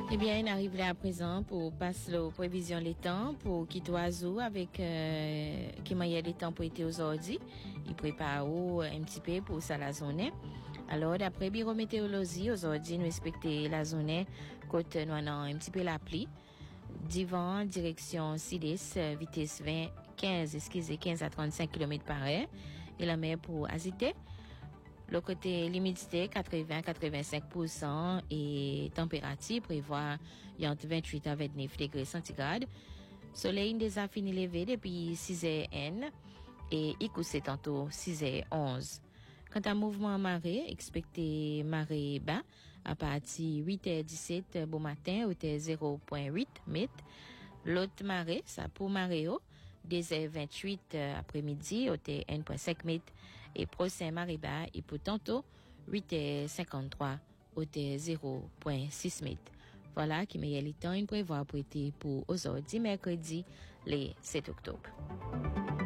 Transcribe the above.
Eh bien, on arrive là à présent pour passer la prévision des temps pour qui oiseau avec qui moyen des temps pour été aujourd'hui. Il prépare un petit peu pour ça la zone. Alors, d'après Bureau Météorologie, aujourd'hui, nous respectons la zone côté nous avons un petit peu la pluie. Divan, direction sud-est, vitesse 15 à 35 km par heure. Et la mer pour agiter. Le côté l'humidité 80-85% et température prévoit entre 28 à 29 degrés centigrades. Soleil déjà fini levé depuis 6h et il couche tantôt 6h11. Quant à mouvement marée, expectez marée bas à partir 8h17 bon matin au 0.8 mètres. L'autre marée, ça pour marée haut, 2h28 après-midi au 1.5 mètres. Et prochain marée bas et pour tantôt 8h53 au 0.6 mètres. Voilà qui meilleur le temps, il prévoit pour aujourd'hui mercredi, le 7 octobre.